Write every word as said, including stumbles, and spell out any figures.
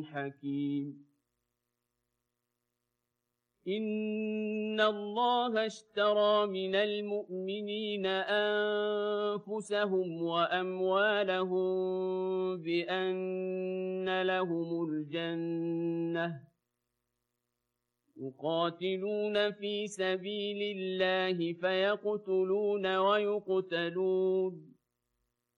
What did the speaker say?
حكيم إن الله اشترى من المؤمنين أنفسهم وأموالهم بأن لهم الجنة يقاتلون في سبيل الله فيقتلون ويقتلون